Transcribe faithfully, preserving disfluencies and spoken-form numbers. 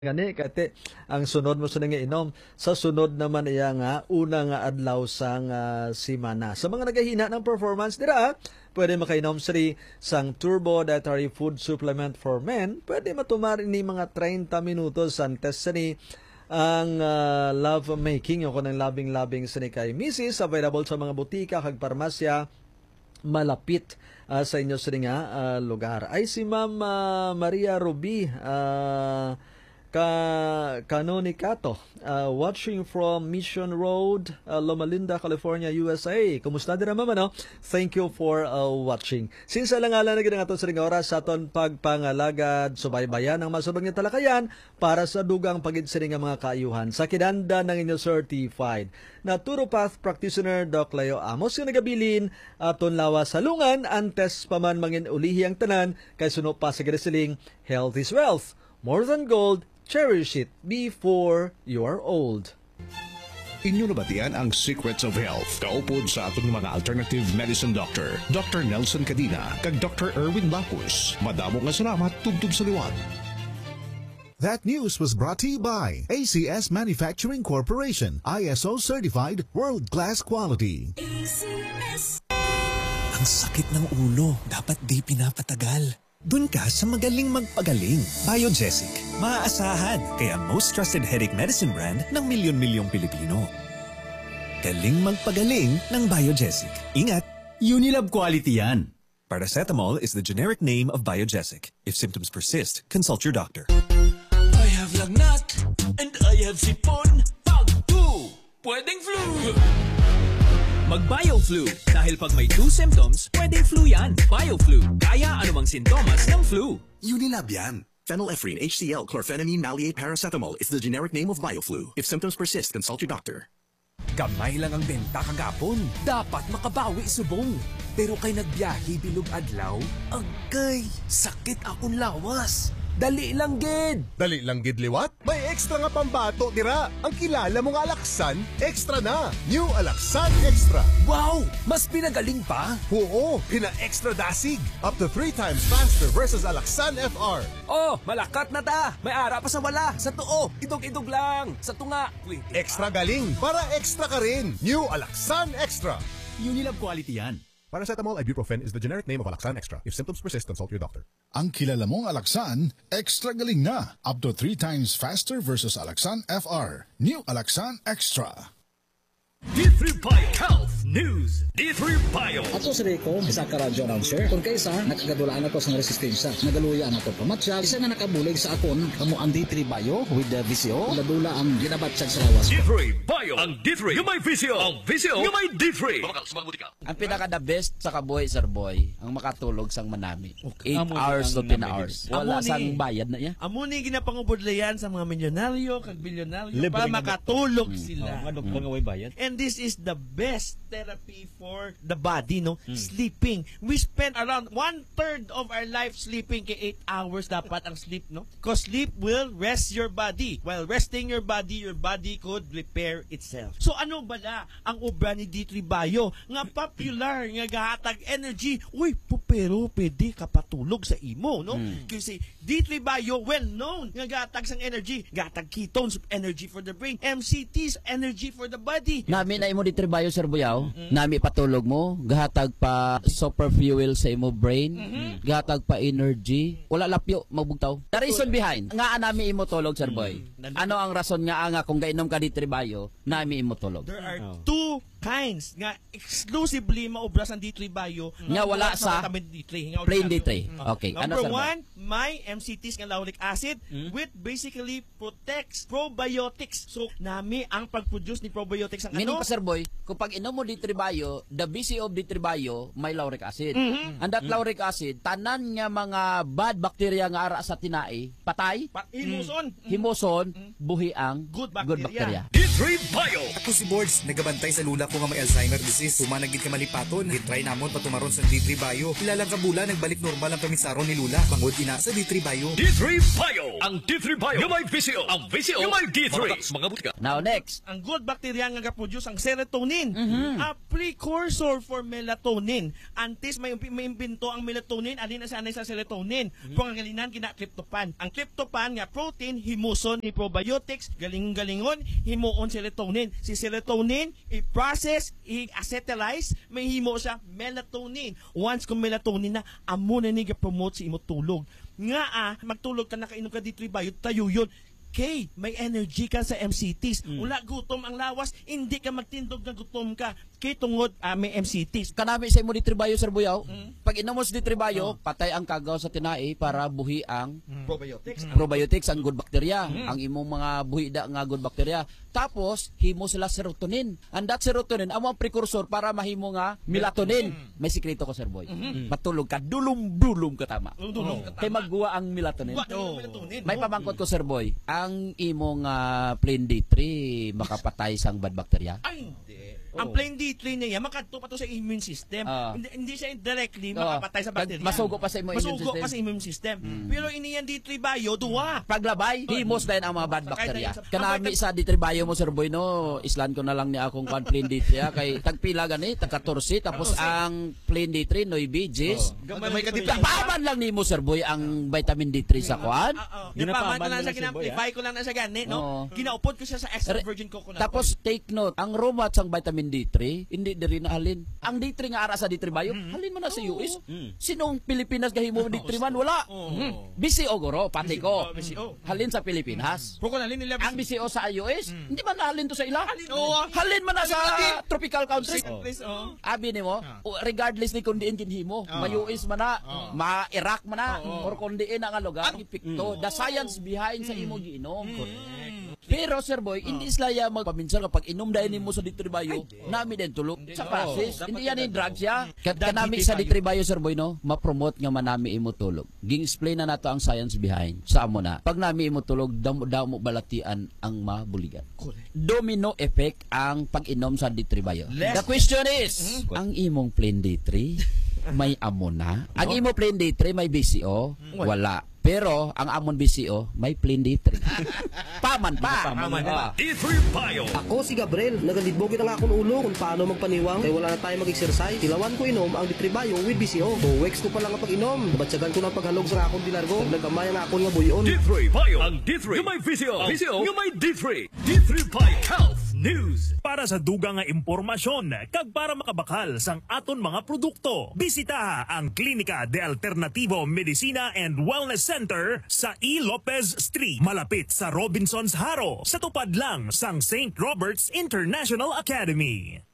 Gani kate ang sunod mo sa nga inom sa sunod naman iya nga una nga adlaw sa nga semana. Sa mga nagahina ng performance dira, pwede makainom sri sang Turbo Dietary Food Supplement for Men. Pwede matumar ini mga thirty minutos antes sani ang uh, love making o kanang labing-labing sani kay Missus available sa mga butika kag parmasya malapit uh, sa inyo sa nga uh, lugar. Ay si Ma'am uh, Maria Ruby uh, Ka Canonicato, uh, watching from Mission Road, uh, Loma Linda, California, U S A. Kumusta din naman, no? Thank you for uh, watching. Sinsa lang ala na ginang aton sa ring oras sa aton pagpangalagad, subaybayan ang masunod nga talakayan para sa dugang pagidsiring nga mga kaayuhan. Sa kinanda ng inyo certified na Turopath practitioner Doc Leo Amos nga nagabilin aton lawas salungan antes paman mangin ulihi ang tanan kay suno pa sa gisiling health is wealth. More than gold, cherish it before you are old. Inyo nabatian ang Secrets of Health. Kaupod sa atong mga alternative medicine doctor, Doctor Nelson Cadina, kag Doctor Erwin Lapus. Madamo nga salamat tugtog sa liwat. That news was brought to you by A C S Manufacturing Corporation, I S O certified world-class quality. A C S. Ang sakit ng ulo, dapat di pinapatagal. Dun ka sa magaling magpagaling. Biogesic. Maaasahan. Kaya most trusted headache medicine brand ng milyon-milyong Pilipino. Galing magpagaling ng Biogesic. Ingat! Unilab quality yan. Paracetamol is the generic name of Biogesic. If symptoms persist, consult your doctor. I have lagnat and I have sipon. Pag two, pwedeng flu. Mag-BioFlu. Dahil pag may two symptoms, pwedeng flu yan. BioFlu. Kaya anumang sintomas ng flu. Unilab yan. Phenylephrine, H C L, chlorphenamine, maleate, paracetamol is the generic name of BioFlu. If symptoms persist, consult your doctor. Gamay lang ang benta kagapon. Dapat makabawi subong. Pero kay nagbiyahe bilog adlaw, agay, sakit akong lawas. Dali lang gid. Dali lang gid liwat? May extra nga pambato dira. Ang kilala mong Alaksan, extra na. New Alaksan Extra. Wow! Mas pinagaling pa? Oo, pina-extra dasig. Up to three times faster versus Alaksan F R. Oh, malakat na ta. May ara pa sa wala. Sa tuo, idog-idog lang. Sa tunga. Wait, Extra galing para extra ka rin. New Alaksan Extra. Unilab quality yan. Paracetamol ibuprofen is the generic name of Alaksan Extra. If symptoms persist, consult your doctor. Ang kilala mong Alaksan, extra galing na. Up to three times faster versus Alaksan F R. New Alaksan Extra. D three Bio Health News. D three Bio. Ato si Rico, isa ka radyo announcer. Kung kaysa, nakagadulaan ako sa resistensya. Nagaluya na ito pamatsyag. Isa nga nakabulig sa akon, kamo ang D three Bio with the V C O. Nadula ang ginabatsyag sa lawas. D three Bio. Ang D three. Yung may V C O. Ang V C O. Yung may D three. Ang pinaka-the best sa kabuhay, Sir Boy, ang makatulog sang manami. eight hours to ten hours. Wala sang bayad na yan. Amuni ginapangubudlayan sa mga milyonaryo, kag bilyonaryo para makatulog sila. Nga doktor nga way bayad. And this is the best therapy for the body, no? Hmm. Sleeping. We spend around one-third of our life sleeping, kay eight hours dapat ang sleep, no? Because sleep will rest your body. While resting your body, your body could repair itself. So ano bala ang obra ni D three Bio? Nga popular, nga gahatag energy. Uy, pero pwede kapatulog sa imo, no? Hmm. Kasi D three Bio, well known, nga gahatag sang energy. Gahatag ketones, energy for the brain. M C Ts, energy for the body. Nami na imo di trabayo, Sir Buyaw. Mm-hmm. Nami patulog mo, gahatag pa super fuel sa imo brain, mm-hmm. gahatag pa energy. Wala lapyo magbugtaw. The reason behind, nga nami imo tulog, Sir Boy. Mm-hmm. Ano ang rason nga nga kung gainom ka di trabayo, nami imo tulog? There are oh. two kinds nga exclusively maobra sa D three Bio nga wala sa D three, nga plain D three. Okay. Number ano, one, may M C Ts nga lauric acid hmm? with basically protects probiotics. So nami ang pag-produce ni probiotics ang meaning ano? Pa, Sir Boy, kung pag inom mo D three Bio, the B C O of D three Bio may lauric acid. Mm-hmm. And that mm-hmm. lauric acid, tanan nga mga bad bacteria nga ara sa tinai, patay, pa himuson, mm. himuson, mm-hmm. buhi ang good bacteria. Good bacteria. D three Bio. Ako si Boards, nagabantay sa sa lula ko nga may Alzheimer disease. Tumanagid ka malipaton. Gitry namon patumaron sa D three Bio. Ilalang kabula nagbalik normal ang pamisaron ni lula. Bangod ina sa D three Bio. D three Bio. Ang D three Bio. Yung may V C O. Ang V C O. Yung may D three. Mga butika. Now next. Ang good bacteria nga ga-produce ang serotonin. Mhm. A precursor for melatonin. Antes may may imbento ang melatonin, alin na sa anay sa serotonin. Mm-hmm. Kung ang galinan kina tryptophan. Ang tryptophan nga protein himuson ni probiotics, galing-galingon himuon serotonin. Si serotonin i-process, i-acetylize, may himo siya melatonin. Once kung melatonin na, amo na ni ga-promote si imo tulog. Nga ah, magtulog ka nakainom ka D three Bio, tayo yun. Kay, may energy ka sa M C Ts. Mm. Wala gutom ang lawas, hindi ka magtindog na gutom ka. Kay tungod uh, may M C Ts. Kanami sa imo D three Bio, Sir Buyaw. Mm. Pag inom mo sa D three Bio, Oh. patay ang kagaw sa tinai para buhi ang Mm. Probiotics. Mm. probiotics, ang good bacteria. Mm. Ang imong mga buhida nga good bacteria. Tapos, himo sila serotonin. And that serotonin, amo ang precursor para mahimo nga melatonin. May sikreto ko, Sir Boy. Mm-hmm. Matulog ka, dulum-dulum ka tama. Dulum ka tama. Kay magguwa ang melatonin. Wa- oh. melatonin. May pamangkot ko, Sir Boy. Ang imong uh, plain D three makapatay sang bad bacteria. Ay, hindi. Oh. Ang plain D three niya, makadto pa to sa immune system. Ah. Hindi, hindi siya directly Oh. makapatay sa bacteria. Masugo pa sa imong immune Masugo system. pa sa immune system. Mm. Pero ini yan D three Bio, duwa. Paglabay, himos din ang mga bad Sakay bacteria. tayo sa- Kanami sa D three Bio mo, Sir Boy, no? Islan ko na lang ni akong kwan plain D three, ha? Kay tagpila gani, tag fourteen, tapos ang plain D three, nine B, Gs. Gamay ka Paman lang ni mo, Sir Boy, ang vitamin D three sa kwan. Ginapaman ko lang sa ginamplify ko lang na sa gani, no? Oo. Ginaupod ko siya sa extra virgin coconut. Tapos take note, ang raw mats ang vitamin D three, hindi diri na halin. Ang D three nga ara sa D three Bio, halin mo na sa U S. Sinong Pilipinas gahimo D three man wala. Mm. B C O goro, pati ko. B C O. Halin sa Pilipinas. Puro na halin nila. Ang B C O sa U S, hindi man halin to sa ila. Oo. Halin man na sa Halin. tropical countries. Please, oh. Abi nimo, regardless ni kundi kinhimo, ma-U S man na, ma-Iraq man na, or kundi na nga lugar, ipikto, the science behind sa imo giinom. Pero Sir Boy, hindi islaya magpaminsan kapag inom dahil mo sa D three Bio, nami din tulog sa process. Hindi yan yung drugs ya. Kanami sa D three Bio, Sir Boy, no, ma-promote nga manami imo tulog. Ging-explain na nato ang science behind. Sa amo na. Pag nami imo tulog, damo damo balatian ang mabuligan. Domino effect ang pag-inom sa D three Bio. The question is, ang imong plain D three may amo na. Ang imo plain D three may B C O, wala. Pero ang amon B C O may plain D three. Paman pa. Paman pa. D three Bio. Ako si Gabriel, nagalidbog kita nga akong ulo kung paano magpaniwang kaya wala na tayo mag-exercise. Tilawan ko inom ang D three Bio with B C O. two weeks ko pa lang ang pag-inom. Nabatsagan ko ng paghalog sa akong dinargo. Nagkamay ang akong nga buyon. D three Bio. Ang D three. Yung may V C O. V C O. Yung may D three. D three Bio. Health News. Para sa duga nga impormasyon, kag para makabakal sang aton mga produkto, bisita ang Klinika de Alternativo Medicina and Wellness Center sa E. Lopez Street, malapit sa Robinson's Haro, sa tupad lang sang Saint Robert's International Academy.